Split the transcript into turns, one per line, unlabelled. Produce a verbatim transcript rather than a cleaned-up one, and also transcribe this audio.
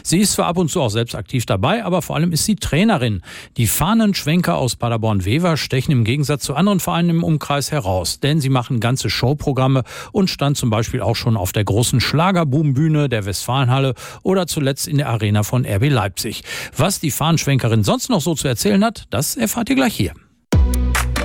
Sie ist zwar ab und zu auch selbst aktiv dabei, aber vor allem ist sie Trainerin. Die Fahnenschwenker aus Paderborn-Wever stechen im Gegensatz zu anderen Vereinen im Umkreis heraus, denn sie machen ganze Showprogramme und stand zum Beispiel auch schon auf der großen Schlagerboom-Bühne der Westfalenhalle oder zuletzt in der Arena von R B Leipzig. Was die Fahnenschwenkerin sonst noch so zu erzählen hat, das erfahrt ihr gleich hier.